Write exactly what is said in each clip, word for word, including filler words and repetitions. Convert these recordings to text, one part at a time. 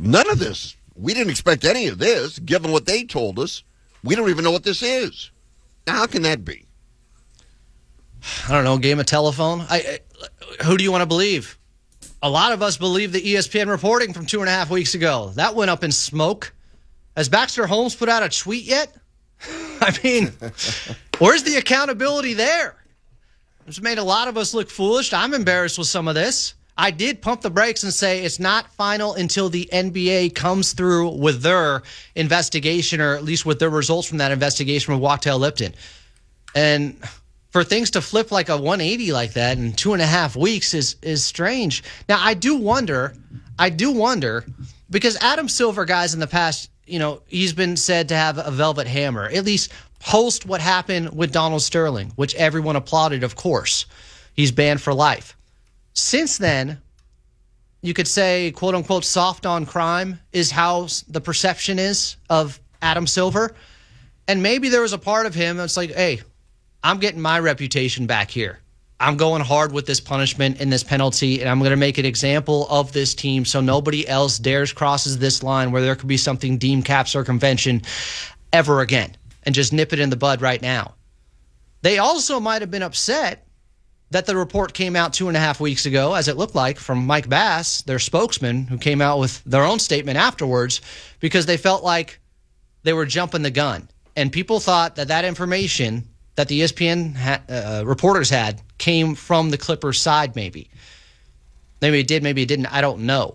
None of this. We didn't expect any of this, given what they told us. We don't even know what this is. Now, how can that be? I don't know, game of telephone. I, I, who do you want to believe? A lot of us believe the E S P N reporting from two and a half weeks ago. That went up in smoke. Has Baxter Holmes put out a tweet yet? I mean, where's the accountability there? It's made a lot of us look foolish. I'm embarrassed with some of this. I did pump the brakes and say it's not final until the N B A comes through with their investigation, or at least with their results from that investigation with Wachtell Lipton. And for things to flip like a one eighty like that in two and a half weeks is is strange. Now, I do wonder, I do wonder, because Adam Silver, guys, in the past, you know, he's been said to have a velvet hammer, at least post what happened with Donald Sterling, which everyone applauded, of course. He's banned for life. Since then, you could say, quote unquote, soft on crime is how the perception is of Adam Silver. And maybe there was a part of him that's like, hey, I'm getting my reputation back here. I'm going hard with this punishment and this penalty, and I'm going to make an example of this team so nobody else dares crosses this line where there could be something deemed cap circumvention ever again, and just nip it in the bud right now. They also might have been upset that the report came out two and a half weeks ago, as it looked like, from Mike Bass, their spokesman, who came out with their own statement afterwards, because they felt like they were jumping the gun. And people thought that that information that the E S P N ha- uh, reporters had came from the Clippers' side, maybe. Maybe it did, maybe it didn't, I don't know.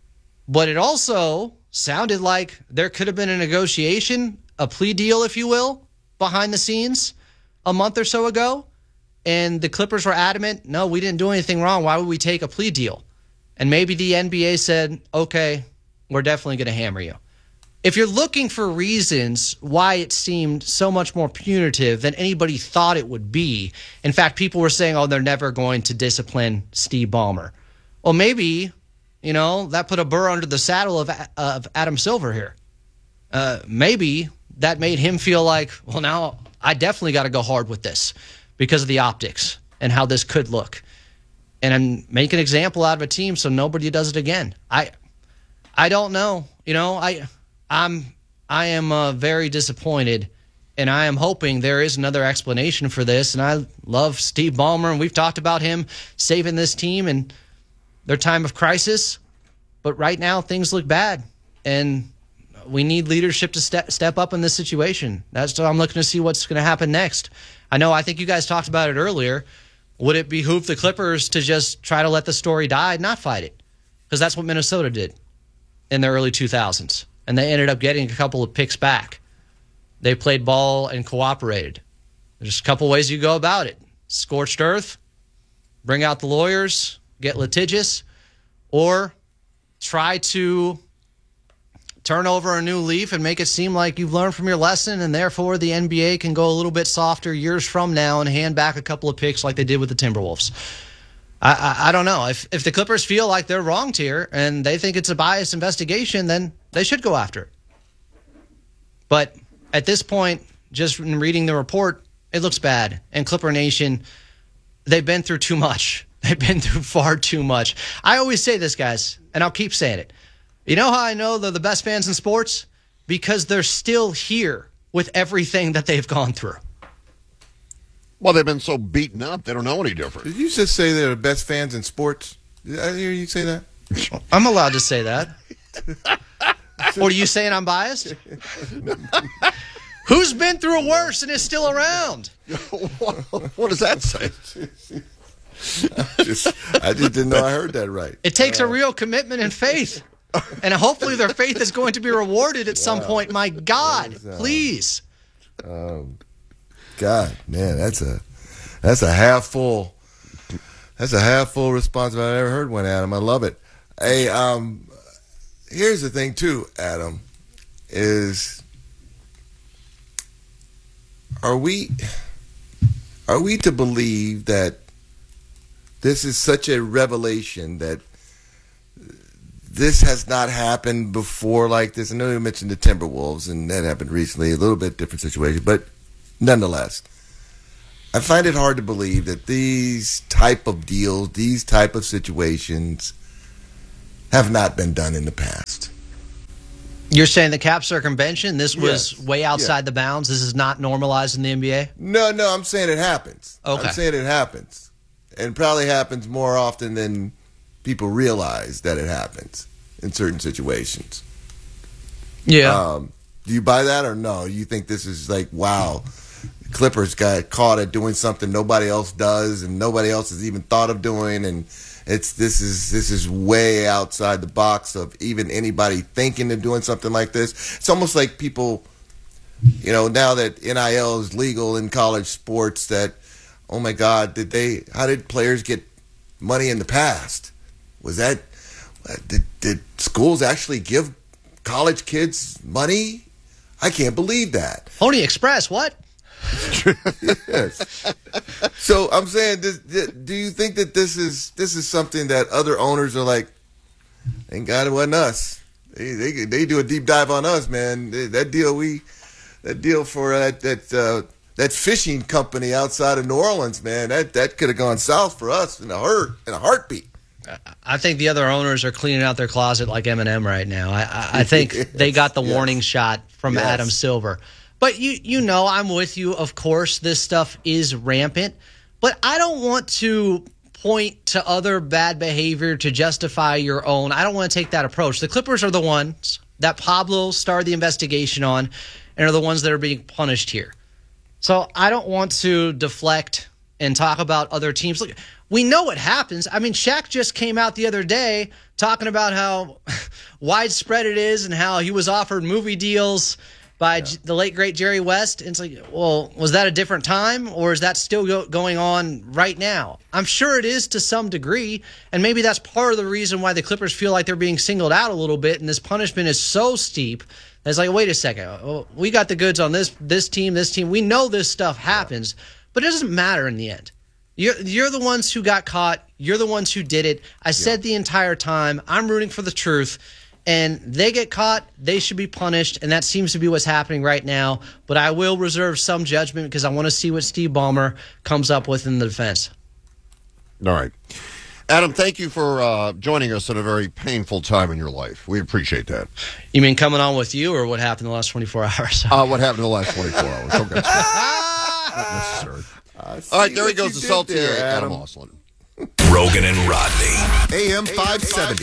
But it also sounded like there could have been a negotiation, a plea deal, if you will, behind the scenes a month or so ago. And the Clippers were adamant, no, we didn't do anything wrong. Why would we take a plea deal? And maybe the N B A said, okay, we're definitely going to hammer you. If you're looking for reasons why it seemed so much more punitive than anybody thought it would be, in fact, people were saying, oh, they're never going to discipline Steve Ballmer. Well, maybe, you know, that put a burr under the saddle of, of Adam Silver here. Uh, maybe that made him feel like, well, now I definitely got to go hard with this, because of the optics and how this could look. And I'm make an example out of a team so nobody does it again. I I don't know. You know, I I'm I am uh, very disappointed, and I am hoping there is another explanation for this. And I love Steve Ballmer, and we've talked about him saving this team in their time of crisis. But right now things look bad, and we need leadership to step step up in this situation. That's what I'm looking to see what's going to happen next. I know, I think you guys talked about it earlier. Would it behoove the Clippers to just try to let the story die and not fight it? Because that's what Minnesota did in the early two thousands. And they ended up getting a couple of picks back. They played ball and cooperated. There's a couple ways you go about it. Scorched earth, bring out the lawyers, get litigious, or try to turn over a new leaf and make it seem like you've learned from your lesson, and therefore the N B A can go a little bit softer years from now and hand back a couple of picks like they did with the Timberwolves. I, I, I don't know. If if the Clippers feel like they're wronged here and they think it's a biased investigation, then they should go after it. But at this point, just in reading the report, it looks bad. And Clipper Nation, they've been through too much. They've been through far too much. I always say this, guys, and I'll keep saying it. You know how I know they're the best fans in sports? Because they're still here with everything that they've gone through. Well, they've been so beaten up, they don't know any different. Did you just say they're the best fans in sports? Did I hear you say that? I'm allowed to say that. What, are you saying I'm biased? Who's been through worse and is still around? What does that say? I just, I just didn't know I heard that right. It takes uh, a real commitment and faith. And hopefully their faith is going to be rewarded at wow. some point. My God, is, uh, please. Um, God, man, that's a that's a half full that's a half full response if I've ever heard one, Adam. I love it. Hey, um, here's the thing too, Adam, is are we are we to believe that this is such a revelation that this has not happened before like this? I know you mentioned the Timberwolves, and that happened recently, a little bit different situation, but nonetheless, I find it hard to believe that these type of deals, these type of situations have not been done in the past. You're saying the cap circumvention, this was Yes. way outside Yeah. the bounds? This is not normalized in the N B A? No, no, I'm saying it happens. Okay. I'm saying it happens. And probably happens more often than people realize that it happens in certain situations. Yeah. Um, do you buy that or no? You think this is like, wow, Clippers got caught at doing something nobody else does and nobody else has even thought of doing, and it's this is this is way outside the box of even anybody thinking of doing something like this. It's almost like people, you know, now that N I L is legal in college sports, that, oh my God, did they? How did players get money in the past? Was that did, did schools actually give college kids money? I can't believe that. Pony Express, what? Yes. So I'm saying, this, this, do you think that this is this is something that other owners are like, thank God it wasn't us. They they, they do a deep dive on us, man. That deal we that deal for that that uh, that fishing company outside of New Orleans, man. That that could have gone south for us in a hurt in a heartbeat. I think the other owners are cleaning out their closet like Eminem right now. I, I, I think Yes, they got the yes. warning shot from Yes. Adam Silver. But you you know, I'm with you. Of course, this stuff is rampant. But I don't want to point to other bad behavior to justify your own. I don't want to take that approach. The Clippers are the ones that Pablo started the investigation on and are the ones that are being punished here. So I don't want to deflect and talk about other teams. Look, we know what happens. I mean, Shaq just came out the other day talking about how widespread it is and how he was offered movie deals by yeah. the late, great Jerry West. And it's like, well, was that a different time or is that still go- going on right now? I'm sure it is to some degree, and maybe that's part of the reason why the Clippers feel like they're being singled out a little bit, and this punishment is so steep. It's like, wait a second, we got the goods on this this team, this team. We know this stuff happens, yeah. but it doesn't matter in the end. You're, you're the ones who got caught. You're the ones who did it. I said yeah. the entire time, I'm rooting for the truth. And they get caught, they should be punished, and that seems to be what's happening right now. But I will reserve some judgment because I want to see what Steve Ballmer comes up with in the defense. All right. Adam, thank you for uh, joining us at a very painful time in your life. We appreciate that. You mean coming on with you or what happened the last twenty-four hours? Uh, what happened in the last twenty-four hours? Don't get Not necessary. Uh, All right, there he goes, the salty there, Adam Hoslin. Rogan and Rodney. A M five seventy.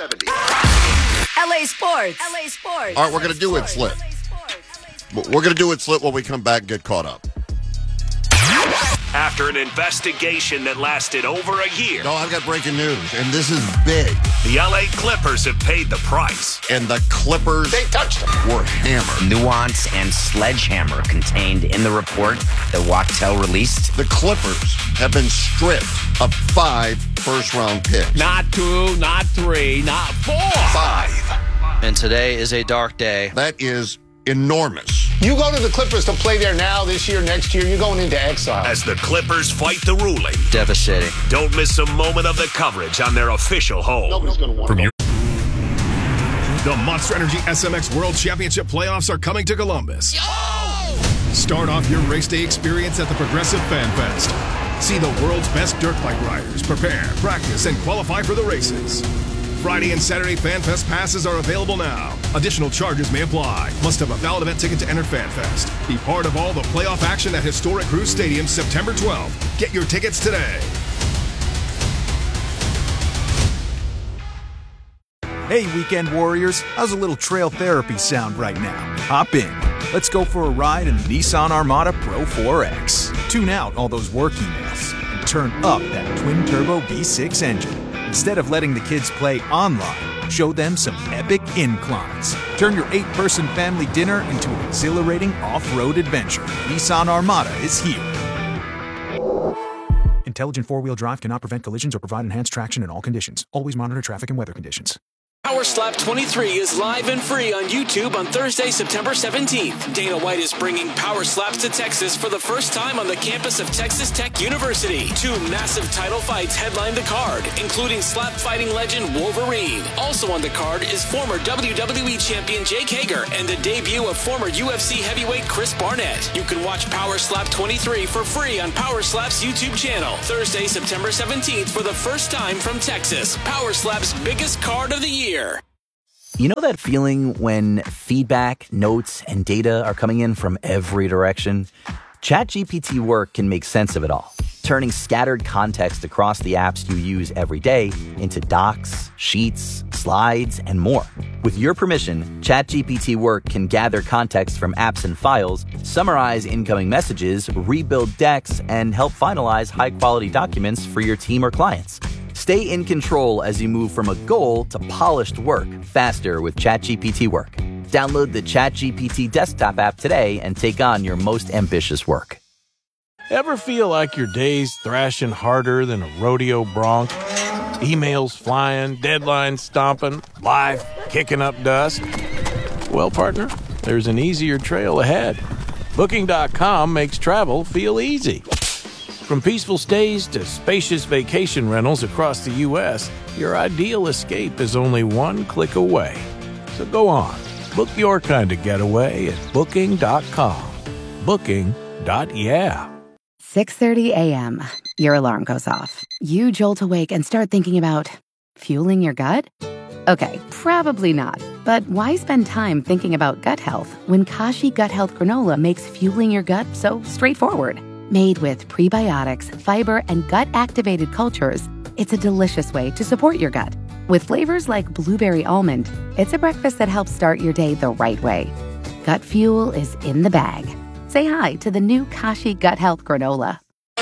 L A Sports. L A Sports. All right, we're going to do it slip. We're going to do it slip when we come back and get caught up. After an investigation that lasted over a year. No, I've got breaking news, and this is big. The L A Clippers have paid the price. And the Clippers They touched them. were hammered. Nuance and sledgehammer contained in the report that Wachtell released. The Clippers have been stripped of five first-round picks. Not two, not three, not four. Five. And today is a dark day. That is enormous. You go to the Clippers to play there now, this year, next year, you're going into exile. As the Clippers fight the ruling. Devastating. Don't miss a moment of the coverage on their official home. Nobody's going to want From to your- The Monster Energy S M X World Championship playoffs are coming to Columbus. Start off your race day experience at the Progressive Fan Fest. See the world's best dirt bike riders prepare, practice, and qualify for the races. Friday and Saturday Fan Fest passes are available now. Additional charges may apply. Must have a valid event ticket to enter Fan Fest. Be part of all the playoff action at historic Crew Stadium September twelfth. Get your tickets today. Hey, Weekend Warriors, how's a little trail therapy sound right now? Hop in. Let's go for a ride in the Nissan Armada Pro four X. Tune out all those work emails and turn up that twin-turbo V six engine. Instead of letting the kids play online, show them some epic inclines. Turn your eight-person family dinner into an exhilarating off-road adventure. Nissan Armada is here. Intelligent four-wheel drive cannot prevent collisions or provide enhanced traction in all conditions. Always monitor traffic and weather conditions. Power Slap twenty-three is live and free on YouTube on Thursday, September seventeenth. Dana White is bringing Power Slaps to Texas for the first time on the campus of Texas Tech University. Two massive title fights headline the card, including slap fighting legend Wolverine. Also on the card is former W W E champion Jake Hager and the debut of former U F C heavyweight Chris Barnett. You can watch Power Slap twenty-three for free on Power Slap's YouTube channel. Thursday, September seventeenth for the first time from Texas. Power Slap's biggest card of the year. You know that feeling when feedback, notes, and data are coming in from every direction? ChatGPT Work can make sense of it all, turning scattered context across the apps you use every day into docs, sheets, slides, and more. With your permission, ChatGPT Work can gather context from apps and files, summarize incoming messages, rebuild decks, and help finalize high-quality documents for your team or clients. Stay in control as you move from a goal to polished work faster with ChatGPT Work. Download the ChatGPT desktop app today and take on your most ambitious work. Ever feel like your day's thrashing harder than a rodeo bronc? Emails flying, deadlines stomping, life kicking up dust? Well, partner, there's an easier trail ahead. Booking dot com makes travel feel easy. From peaceful stays to spacious vacation rentals across the U S, your ideal escape is only one click away. So go on, book your kind of getaway at Booking dot com. Booking. Yeah. six thirty a.m. Your alarm goes off. You jolt awake and start thinking about fueling your gut? Okay, probably not. But why spend time thinking about gut health when Kashi Gut Health Granola makes fueling your gut so straightforward? Made with prebiotics, fiber, and gut-activated cultures, it's a delicious way to support your gut. With flavors like blueberry almond, it's a breakfast that helps start your day the right way. Gut fuel is in the bag. Say hi to the new Kashi Gut Health Granola.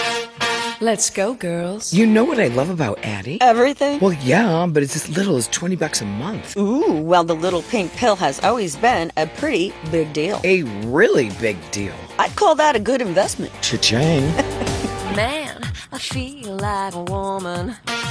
Let's go, girls. You know what I love about Addie? Everything? Well, yeah, but it's as little as twenty bucks a month. Ooh, well, the little pink pill has always been a pretty big deal. A really big deal. I'd call that a good investment. Cha-ching. Man, I feel like a woman.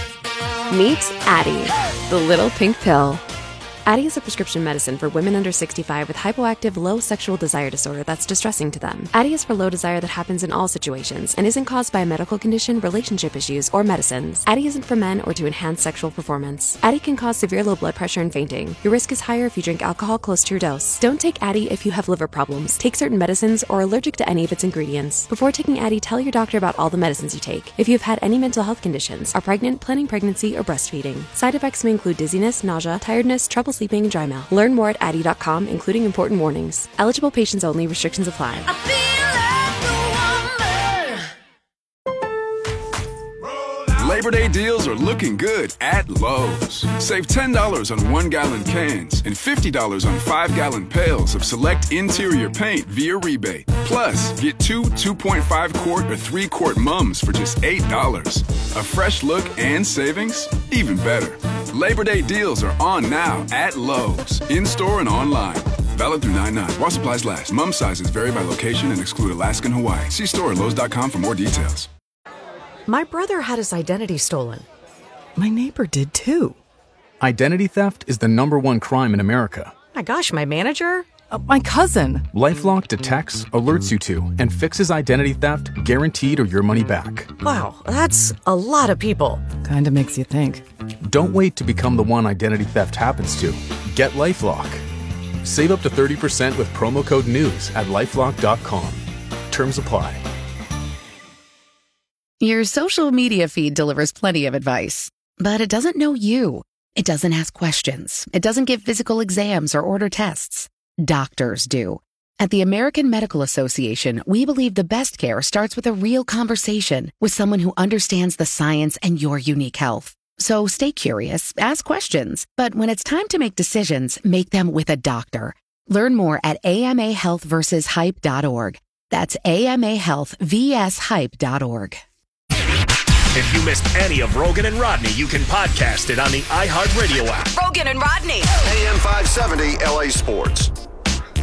Meet Addie, the little pink pill. Addie is a prescription medicine for women under sixty-five with hypoactive low sexual desire disorder that's distressing to them. Addie is for low desire that happens in all situations and isn't caused by a medical condition, relationship issues, or medicines. Addie isn't for men or to enhance sexual performance. Addie can cause severe low blood pressure and fainting. Your risk is higher if you drink alcohol close to your dose. Don't take Addie if you have liver problems, take certain medicines, or are allergic to any of its ingredients. Before taking Addie, tell your doctor about all the medicines you take. If you have had any mental health conditions, are pregnant, planning pregnancy, or breastfeeding. Side effects may include dizziness, nausea, tiredness, trouble sleeping, and dry mouth. Learn more at Addie dot com, including important warnings. Eligible patients only. Restrictions apply. Labor Day deals are looking good at Lowe's. Save ten dollars on one-gallon cans and fifty dollars on five-gallon pails of select interior paint via rebate. Plus, get two two point five quart or three quart mums for just eight dollars. A fresh look and savings? Even better. Labor Day deals are on now at Lowe's, in-store and online. Valid through nine nine. While supplies last. Mum sizes vary by location and exclude Alaska and Hawaii. See store at Lowe's dot com for more details. My brother had his identity stolen. My neighbor did too. Identity theft is the number one crime in America. My gosh, my manager? Uh, my cousin. LifeLock detects, alerts you to, and fixes identity theft guaranteed or your money back. Wow, that's a lot of people. Kinda makes you think. Don't wait to become the one identity theft happens to. Get LifeLock. Save up to thirty percent with promo code NEWS at lifelock dot com. Terms apply. Your social media feed delivers plenty of advice, but it doesn't know you. It doesn't ask questions. It doesn't give physical exams or order tests. Doctors do. At the American Medical Association, we believe the best care starts with a real conversation with someone who understands the science and your unique health. So stay curious, ask questions, but when it's time to make decisions, make them with a doctor. Learn more at A M A health versus hype dot org. That's A M A health versus hype dot org. If you missed any of Rogan and Rodney, you can podcast it on the iHeartRadio app. Rogan and Rodney. A M five seventy L A Sports.